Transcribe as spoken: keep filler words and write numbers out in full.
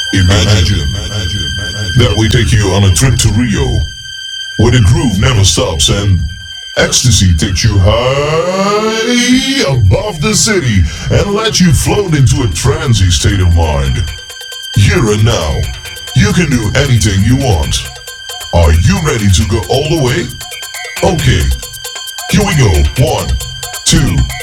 Imagine that we take you on a trip to Rio, where the groove never stops and ecstasy takes you high above the city and lets you float into a transy state of mind. Here and now, you can do anything you want. Are you ready to go all the way? Okay, here we go. One, two,